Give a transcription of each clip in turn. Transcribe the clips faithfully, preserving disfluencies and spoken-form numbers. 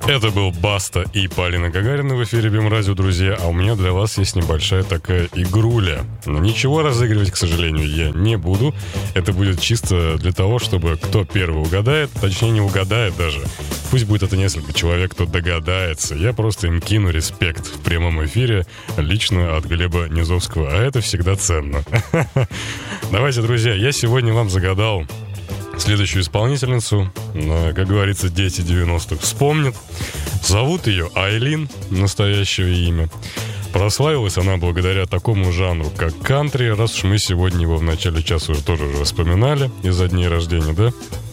Это был Баста и Полина Гагарина в эфире БИМ-радио, друзья. А у меня для вас есть небольшая такая игруля. Ничего разыгрывать, к сожалению, я не буду. Это будет чисто для того, чтобы кто первый угадает, точнее не угадает даже. Пусть будет это несколько человек, кто догадается. Я просто им кину респект в прямом эфире лично от Глеба Низовского. А это всегда ценно. Давайте, друзья, я сегодня вам загадал следующую исполнительницу. Как говорится, дети девяностых вспомнят. Зовут ее Айлин, настоящее имя. Прославилась она благодаря такому жанру, как кантри. Раз уж мы сегодня его в начале часа уже тоже уже вспоминали из-за дней рождения, да?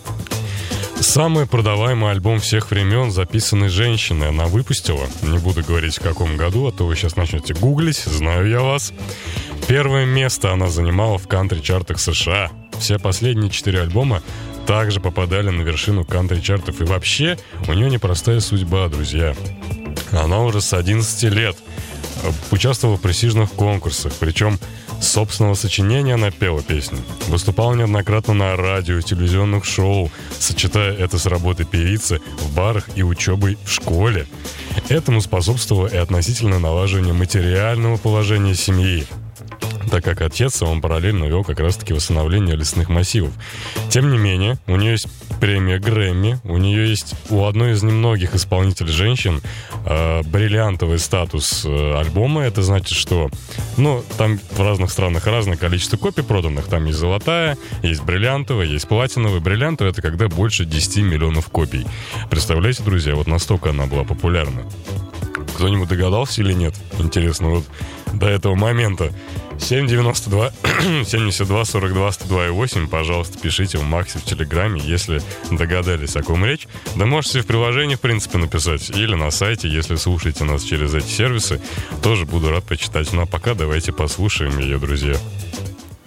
Самый продаваемый альбом всех времен, записанный женщиной, она выпустила. Не буду говорить, в каком году, а то вы сейчас начнете гуглить, знаю я вас. Первое место она занимала в кантри-чартах США. Все последние четыре альбома также попадали на вершину кантри-чартов. И вообще, у нее непростая судьба, друзья. Она уже с одиннадцати лет участвовала в престижных конкурсах. Причем с собственного сочинения она пела песни. Выступала неоднократно на радио, телевизионных шоу, сочетая это с работой певицы в барах и учебой в школе. Этому способствовало и относительное налаживание материального положения семьи, так как отец, он параллельно вел как раз-таки восстановление лесных массивов. Тем не менее, у нее есть премия Грэмми, у нее есть у одной из немногих исполнителей женщин э, бриллиантовый статус э, альбома. Это значит, что, ну, там в разных странах разное количество копий проданных. Там есть золотая, есть бриллиантовая, есть платиновая. Бриллиантовая — это когда больше десять миллионов копий. Представляете, друзья, вот настолько она была популярна. Кто-нибудь догадался или нет? Интересно, вот до этого момента. семь девяносто два семьдесят два сорок два сто два и восемь. Пожалуйста, пишите в Максе в Телеграме, если догадались, о ком речь. Да можете в приложении, в принципе, написать. Или на сайте, если слушаете нас через эти сервисы. Тоже буду рад почитать. Ну а пока давайте послушаем ее, друзья.